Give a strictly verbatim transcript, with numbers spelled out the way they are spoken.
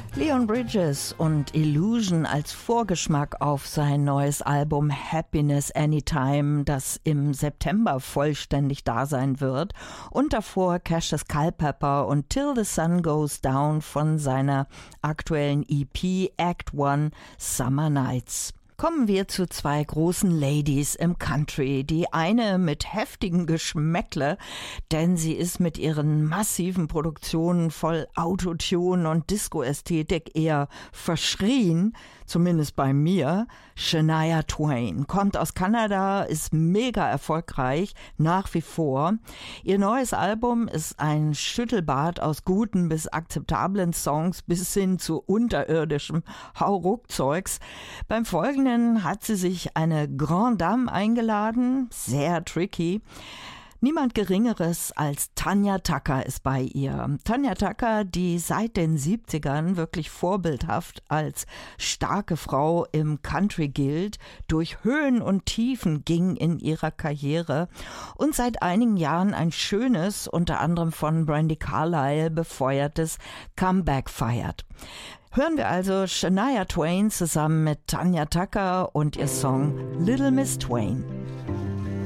Leon Bridges und Illusion als Vorgeschmack auf sein neues Album Happiness Anytime, das im September vollständig da sein wird. Und davor Cassius Culpepper und Till the Sun Goes Down von seiner aktuellen E P Act One Summer Nights. Kommen wir zu zwei großen Ladies im Country. Die eine mit heftigem Geschmäckle, denn sie ist mit ihren massiven Produktionen voll Autotune und Disco-Ästhetik eher verschrien, zumindest bei mir. Shania Twain kommt aus Kanada, ist mega erfolgreich, nach wie vor. Ihr neues Album ist ein Schüttelbad aus guten bis akzeptablen Songs bis hin zu unterirdischem Hauruckzeugs. Beim Folgenden hat sie sich eine Grande Dame eingeladen, sehr tricky. Niemand Geringeres als Tanya Tucker ist bei ihr. Tanya Tucker, die seit den siebzigern wirklich vorbildhaft als starke Frau im Country gilt, durch Höhen und Tiefen ging in ihrer Karriere und seit einigen Jahren ein schönes, unter anderem von Brandi Carlile befeuertes Comeback feiert. Hören wir also Shania Twain zusammen mit Tanya Tucker und ihr Song Little Miss Twain.